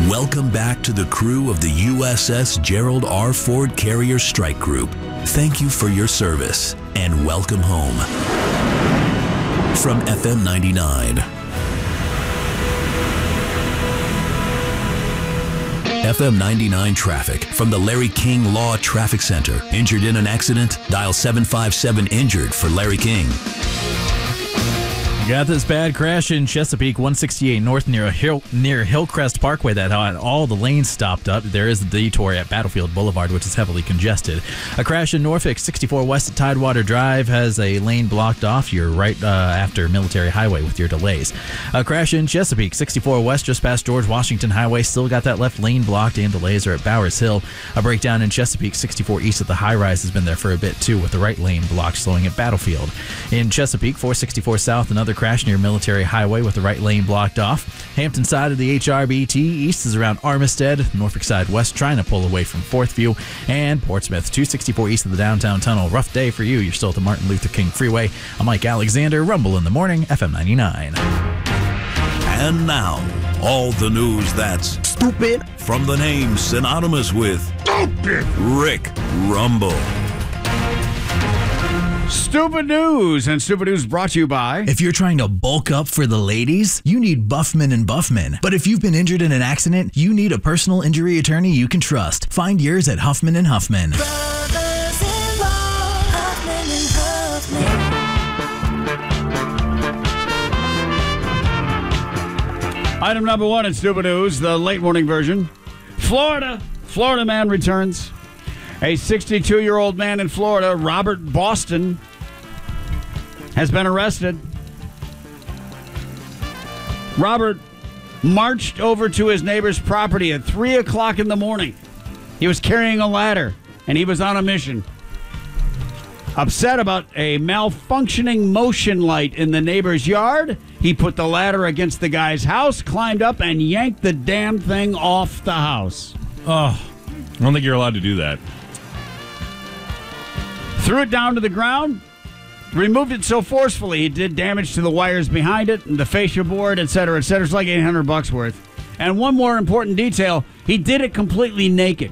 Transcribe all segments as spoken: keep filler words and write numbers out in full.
Welcome back to the crew of the U S S Gerald R. Ford Carrier Strike Group. Thank you for your service and welcome home. From F M ninety-nine. F M ninety-nine traffic from the Larry King Law Traffic Center. Injured in an accident? Dial seven five seven injured for Larry King. Got this bad crash in Chesapeake, one sixty-eight north near a hill, near Hillcrest Parkway that had all the lanes stopped up. There is the detour at Battlefield Boulevard, which is heavily congested. A crash in Norfolk, sixty-four west at Tidewater Drive has a lane blocked off. You're right uh, after Military Highway with your delays. A crash in Chesapeake, sixty-four west just past George Washington Highway. Still got that left lane blocked and delays are at Bowers Hill. A breakdown in Chesapeake, sixty-four east at the high rise has been there for a bit too with the right lane blocked, slowing at Battlefield. In Chesapeake, four sixty-four south, another crash near Military Highway with the right lane blocked off. Hampton side of the H R B T east is around Armistead. Norfolk side west trying to pull away from Fourth View. And Portsmouth, two sixty-four east of the downtown tunnel. Rough day for you. You're still at the Martin Luther King Freeway. I'm Mike Alexander. Rumble in the morning, F M ninety-nine. And now, all the news that's stupid from the name synonymous with stupid. Rick Rumble. Stupid news, and stupid news brought to you by... If you're trying to bulk up for the ladies, you need Buffman and Buffman. But if you've been injured in an accident, you need a personal injury attorney you can trust. Find yours at Huffman and Huffman. Brothers in law, Huffman and Huffman. Item number one in stupid news, the late morning version. Florida. Florida man returns. A sixty-two-year-old man in Florida, Robert Boston, has been arrested. Robert marched over to his neighbor's property at three o'clock in the morning. He was carrying a ladder, and he was on a mission. Upset about a malfunctioning motion light in the neighbor's yard, he put the ladder against the guy's house, climbed up, and yanked the damn thing off the house. Oh, I don't think you're allowed to do that. Threw it down to the ground, removed it so forcefully he did damage to the wires behind it, and the fascia board, et cetera, et cetera. It's like eight hundred bucks worth. And one more important detail, he did it completely naked.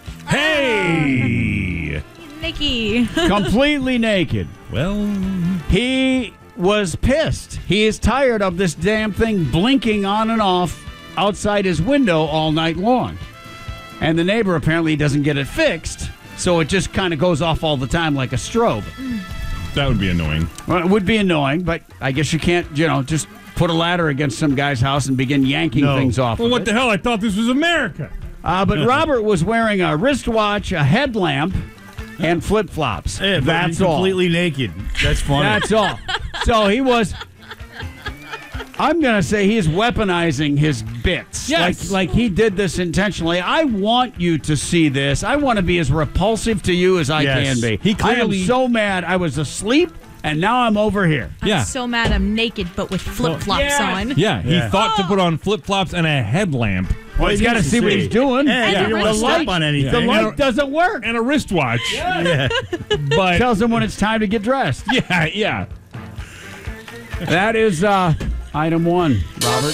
Hey! Nikki. Completely naked. Well, He was pissed. He is tired of this damn thing blinking on and off outside his window all night long. And the neighbor apparently doesn't get it fixed. So it just kind of goes off all the time like a strobe. that would be annoying. Well, it would be annoying, but I guess you can't, you know, just put a ladder against some guy's house and begin yanking No. things off Well, of what it. the hell? I thought this was America. Uh, but Robert was wearing a wristwatch, a headlamp, and flip-flops. Yeah, but That's he's all. completely naked. That's funny. That's all. So he was... I'm going to say he's weaponizing his bits. Yes. Like, like he did this intentionally. I want you to see this. I want to be as repulsive to you as I Yes. can be. He clearly- I am so mad. I was asleep, and now I'm over here. I'm Yeah. so mad I'm naked, but with flip-flops Yes. on. Yeah, he Yeah. thought to put on flip-flops and a headlamp Well, he's got to see what he's doing. Yeah, you the don't wanna step light, on anything. the Yeah. light And- doesn't work. and a wristwatch. Yeah. But Tells him when it's time to get dressed. yeah, yeah. That is uh, item one, Robert.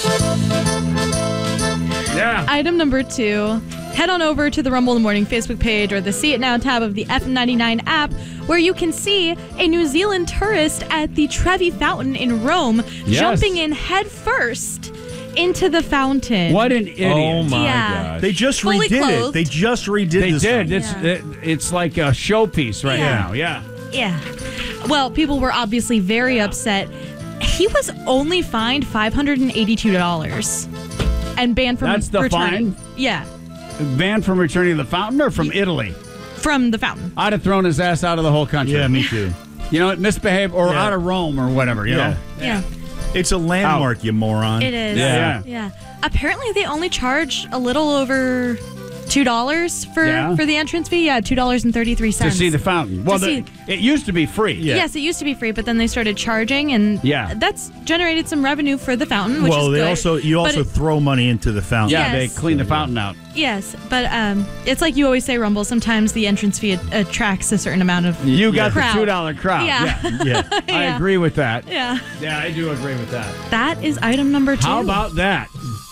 Yeah. Item number two. Head on over to the Rumble in the Morning Facebook page or the See It Now tab of the F M ninety-nine app, where you can see a New Zealand tourist at the Trevi Fountain in Rome Yes. jumping in head first into the fountain. What an idiot. Oh my Yeah. gosh. They just Fully redid clothed. it. They just redid They this did. one. It's Yeah. it, it's like a showpiece right Yeah. now. Yeah. Yeah. Well, people were obviously very upset. He was only fined five hundred eighty-two dollars and banned from That's the returning. fine? Yeah, Banned from returning to the fountain or from Italy? from the fountain. I'd have thrown his ass out of the whole country. Yeah, me too. You know, misbehave or Yeah. out of Rome or whatever, you Yeah. know? Yeah, It's a landmark, you moron. it is. Yeah. Yeah. Apparently, they only charge a little over two dollars for Yeah. for the entrance fee. Yeah, two dollars and thirty three To cents see the fountain. Well, the, see- it used to be free. Yeah. Yes, it used to be free, but then they started charging, and Yeah. that's generated some revenue for the fountain. Which well, is they good. also you But also it- throw money into the fountain. Yeah, Yes. they clean the fountain out. yes, but um, it's like you always say, Rumble. Sometimes the entrance fee a- attracts a certain amount of You got crowd. the two dollar crowd. Yeah. Yeah. I Yeah. agree with that. Yeah, Yeah, I do agree with that. that is item number two. How about that?